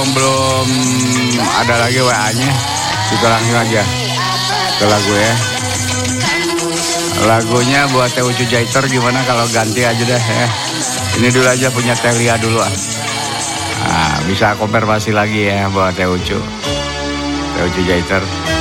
belum ada lagi WA-nya, kita langsung aja ke lagu ya. Lagunya buat Teh Ucu Jaiter, gimana kalau ganti aja deh ya. Ini dulu aja punya Teh Lia dulu ah. Nah, bisa konfirmasi lagi ya buat Teh Ucu Jaiter.